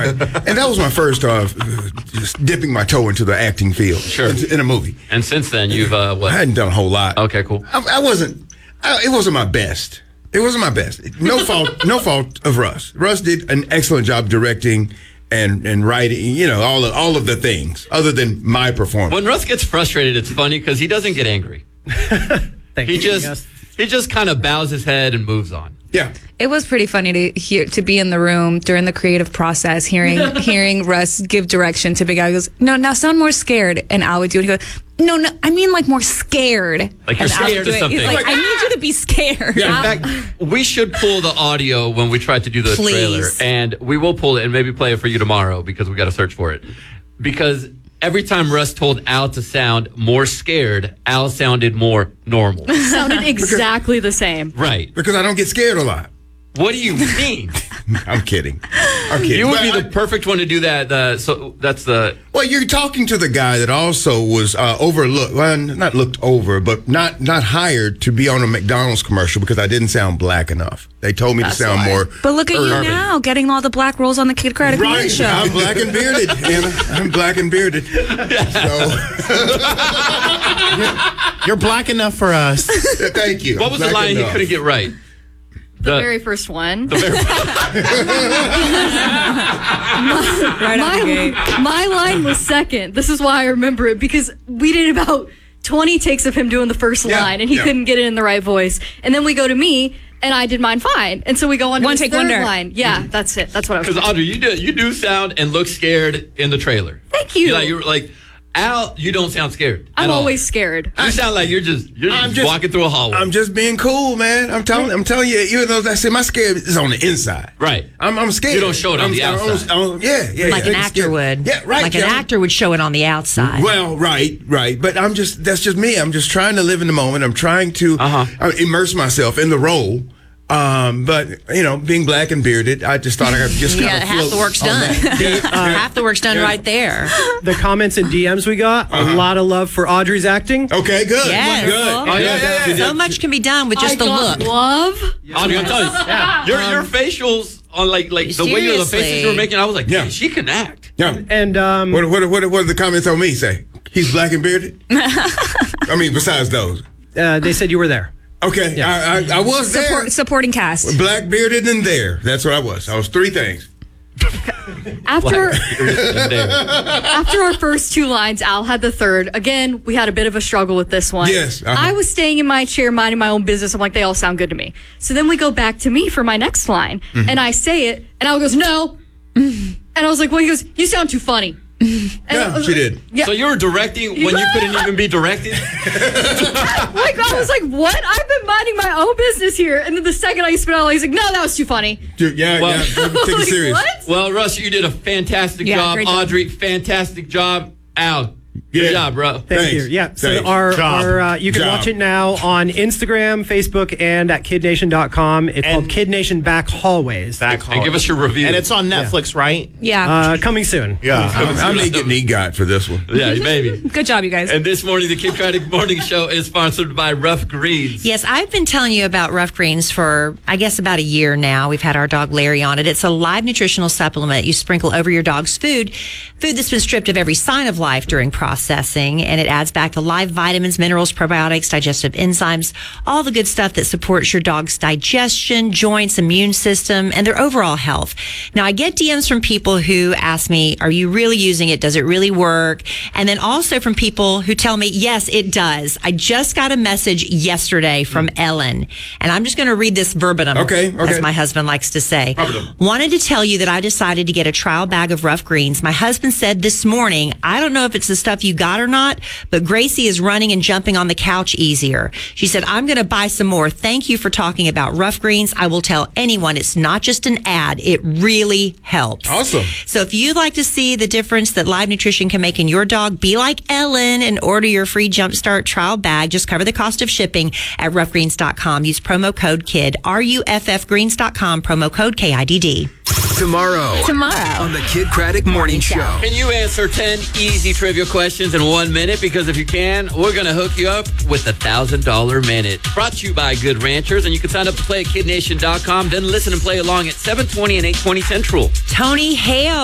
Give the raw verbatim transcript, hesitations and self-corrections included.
And that was my first uh, just dipping my toe into the acting field. Sure. In a movie. And since then, you've uh, what? I hadn't done a whole lot. Okay, cool. I, I wasn't. I, it wasn't my best. It wasn't my best. No fault. No fault of Russ. Russ did an excellent job directing and and writing. You know, all of, all of the things other than my performance. When Russ gets frustrated, it's funny because he doesn't get angry. Thank he you. just Yes. he just kind of bows his head and moves on. Yeah. It was pretty funny to hear to be in the room during the creative process, hearing hearing Russ give direction to Big Al. He goes, "No, now sound more scared," and Al would do it. He goes, "No, no, I mean like more scared." Like you're And Al would scared do of it. something. He's like, "I need you to be scared." Yeah, in fact, we should pull the audio when we try to do the Please. trailer, and we will pull it and maybe play it for you tomorrow because we got to search for it. Because every time Russ told Al to sound more scared, Al sounded more normal. Sounded exactly the same. Right. Because I don't get scared a lot. What do you mean? I'm kidding. I'm kidding. You would But be I- the perfect one to do that. Uh, so that's the Well, you're talking to the guy that also was uh, overlooked, well, not looked over, but not not hired to be on a McDonald's commercial because I didn't sound black enough. They told me That's to sound why. more. But look at you urban. now, getting all the black rolls on the Kid Credit Morning Right, Show. I'm black and bearded, Anna. I'm black and bearded. So, You're black enough for us. thank you. what was the Black line he enough. couldn't get right? The very first one. the very right out the gate. my, my line was second. This is why I remember it, because we did about twenty takes of him doing the first Yeah, line, and he yeah. couldn't get it in the right voice. And then we go to me, and I did mine fine. And so we go on to One his take third wonder. line. Yeah, that's it. That's what I was Because doing. Audrey, you do you do sound and look scared in the trailer. Thank you. You're like, you're like Al, you don't sound scared. I'm at all. always scared. You sound like you're just you're I'm just, just- walking through a hallway. I'm just being cool, man. I'm telling, I'm telling you. Even though I say my scare is on the inside, right. I'm, I'm scared. You don't show it on I'm, the I'm- outside. I'm- yeah, yeah, Like yeah. an actor would. Yeah, right. Like an yeah. actor would show it on the outside. Well, right, right. But I'm just, that's just me. I'm just trying to live in the moment. I'm trying to Uh-huh. uh, immerse myself in the role. Um, but, you know, being black and bearded, I just thought I could just kind Yeah, of half the work's done. half the work's done right there. The comments and D Ms we got, a lot of love for Audrey's acting. Okay, good. Yes. Good. Oh, yeah, yeah, yeah. So much can be done with just I the got look. love. Audrey, I'm telling you, your your facials on like like the way you the faces Seriously. you were making, I was like, Yeah. yeah, she can act. Yeah. And um, What, what, what, what did the comments on me say? He's black and bearded? I mean, besides those. uh, they said you were there. Okay, I, I, I was there. Support, supporting cast. Black, bearded, and there. That's what I was. I was three things. After And there. after our first two lines, Al had the third. Again, we had a bit of a struggle with this one. Yes, uh-huh. I was staying in my chair, minding my own business. I'm like, they all sound good to me. So then we go back to me for my next line, Mm-hmm. and I say it, and Al goes, no. And I was like, well, he goes, you sound too funny. And I Yeah, was she like- did. Yeah. So you were directing when you couldn't even be directed? Like, I was like, what? I've been minding my own business here. And then the second I spit out, he's like, no, that was too funny. Dude, yeah, Well- yeah. Take it Like, serious. what? Well, Russ, you did a fantastic Yeah, job. great job. Audrey, fantastic job. Al, good Yeah. job, bro. Thank Thanks. you. Yeah. So Thanks. our, Job. our uh, you can Job. watch it now on Instagram, Facebook, and at kid nation dot com. It's And- called Kid Nation Back Hallways. Back And give us your review. And it's on Netflix, right? Yeah. Uh, coming soon. Yeah. I may get an EGOT for this one. Yeah, maybe. Good job, you guys. And this morning, the Kid Credit Morning Show is sponsored by Rough Greens. Yes, I've been telling you about Rough Greens for, I guess, about a year now. We've had our dog Larry on it. It's a live nutritional supplement you sprinkle over your dog's food, food that's been stripped of every sign of life during processing, and it adds back the live vitamins, minerals, probiotics, digestive enzymes, all the good stuff that supports your dog's digestion, joints, immune system, and their overall health. Now, I get D Ms from people who ask me, are you really using it? Does it really work? And then also from people who tell me, yes, it does. I just got a message yesterday from Ellen, and I'm just going to read this verbatim, Okay, okay. as my husband likes to say. Wanted to tell you that I decided to get a trial bag of Rough Greens. My husband said this morning, I don't know if it's the stuff you got or not, but Gracie is running and jumping on the couch easier. She said, I'm going to buy some more. Thank you for talking about Rough Greens. I will tell anyone it's not just an ad. It really helps. Awesome. So if you'd like to see the difference that live nutrition can make in your dog, be like Ellen and order your free Jumpstart trial bag. Just cover the cost of shipping at rough greens dot com. Use promo code KID, R U F F greens dot com, promo code K I D D. Tomorrow. Tomorrow. On the Kid Craddock Morning Show. Can you answer ten easy trivia questions in one minute? Because if you can, we're going to hook you up with a one thousand dollars minute. Brought to you by Good Ranchers, and you can sign up to play at kid nation dot com, then listen and play along at seven twenty and eight twenty Central. Tony Hale.